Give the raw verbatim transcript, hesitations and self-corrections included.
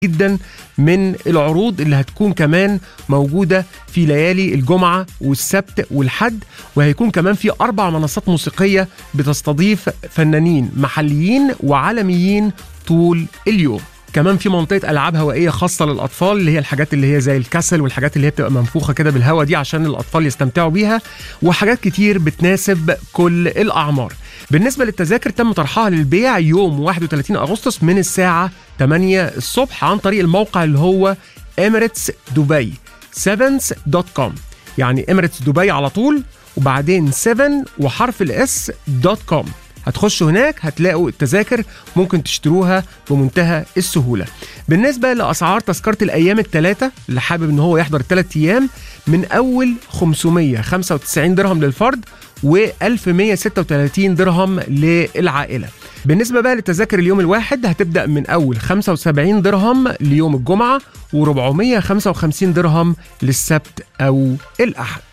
جدا من العروض اللي هتكون كمان موجودة في ليالي الجمعة والسبت والحد، وهيكون كمان في أربع منصات موسيقية بتستضيف فنانين محليين وعالميين طول اليوم. كمان في منطقة ألعاب هوائية خاصة للأطفال، اللي هي الحاجات اللي هي زي الكسل والحاجات اللي هي بتبقى منفوخة كده بالهواء دي عشان الأطفال يستمتعوا بيها، وحاجات كتير بتناسب كل الأعمار. بالنسبة للتذاكر تم طرحها للبيع يوم واحد وثلاثين أغسطس من الساعة ثمانية الصبح عن طريق الموقع اللي هو إميريتس دبي سفنز دوت كوم، يعني إميريتس دبي على طول وبعدين سفن وحرف الاس دوت كوم. هتخشوا هناك هتلاقوا التذاكر ممكن تشتروها بمنتهى السهولة. بالنسبة لأسعار تذكرة الأيام الثلاثة اللي حابب إن هو يحضر الثلاث أيام، من أول خمسمية وخمسة وتسعين درهم للفرد و ألف ومية وستة وثلاثين درهم للعائلة. بالنسبة بقى للتذاكر اليوم الواحد هتبدأ من أول خمسة وسبعين درهم ليوم الجمعة و455 درهم للسبت أو الأحد.